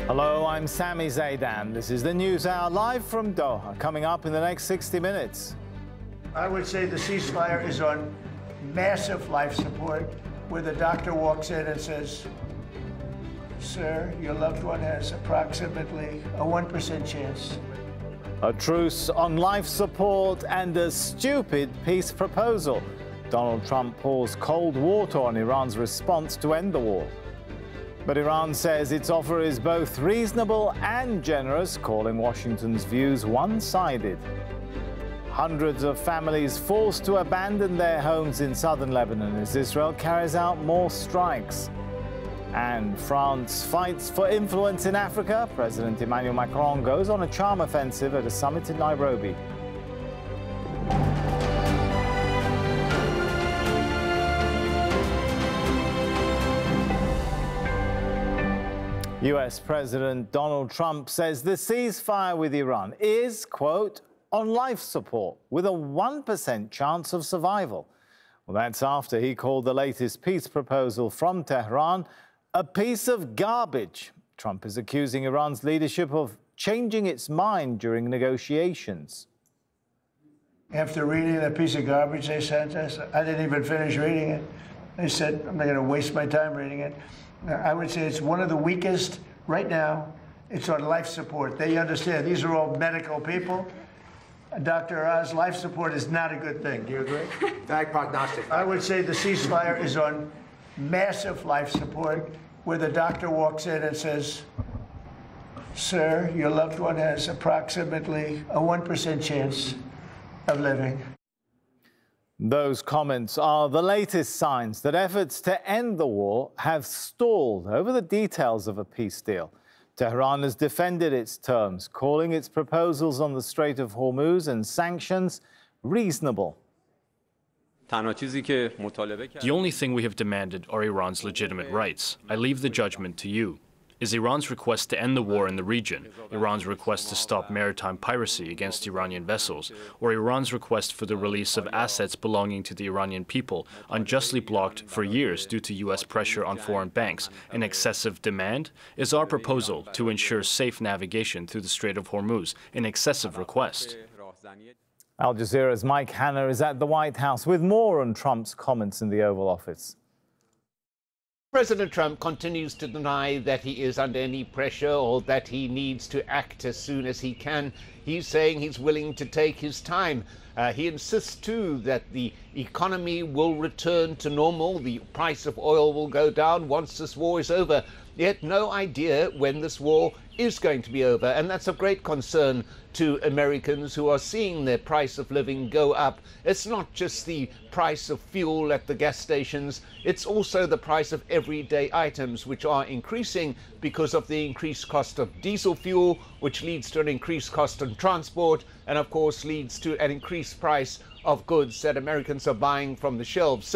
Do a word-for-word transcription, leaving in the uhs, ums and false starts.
Hello, I'm Sami Zaidan. This is the News Hour live from Doha, coming up in the next sixty minutes. I would say the ceasefire is on massive life support, where the doctor walks in and says, "Sir, your loved one has approximately a one percent chance." A truce on life support and a stupid peace proposal. Donald Trump pours cold water on Iran's response to end the war. But Iran says its offer is both reasonable and generous, calling Washington's views one-sided. Hundreds of families forced to abandon their homes in southern Lebanon as Israel carries out more strikes. And France fights for influence in Africa. President Emmanuel Macron goes on a charm offensive at a summit in Nairobi. U S President Donald Trump says the ceasefire with Iran is, quote, on life support with a one percent chance of survival. Well, that's after he called the latest peace proposal from Tehran a piece of garbage. Trump is accusing Iran's leadership of changing its mind during negotiations. After reading that piece of garbage they sent us, I didn't even finish reading it. They said, I'm not going to waste my time reading it. I would say it's one of the weakest right now. It's on life support. They understand these are all medical people. Doctor Oz, life support is not a good thing. Do you agree? Bad prognostic. I would say the ceasefire is on massive life support, where the doctor walks in and says, "Sir, your loved one has approximately a one percent chance of living." Those comments are the latest signs that efforts to end the war have stalled over the details of a peace deal. Tehran has defended its terms, calling its proposals on the Strait of Hormuz and sanctions reasonable. The only thing we have demanded are Iran's legitimate rights. I leave the judgment to you. Is Iran's request to end the war in the region, Iran's request to stop maritime piracy against Iranian vessels, or Iran's request for the release of assets belonging to the Iranian people, unjustly blocked for years due to U S pressure on foreign banks, an excessive demand? Is our proposal to ensure safe navigation through the Strait of Hormuz an excessive request? Al Jazeera's Mike Hanna is at the White House with more on Trump's comments in the Oval Office. President Trump continues to deny that he is under any pressure or that he needs to act as soon as he can. He's saying he's willing to take his time. Uh, he insists, too, that the economy will return to normal. The price of oil will go down once this war is over. Yet no idea when this war is going to be over. And that's of great concern to Americans who are seeing their price of living go up. It's not just the price of fuel at the gas stations. It's also the price of everyday items, which are increasing because of the increased cost of diesel fuel, which leads to an increased cost on transport, and of course leads to an increased price of goods that Americans are buying from the shelves.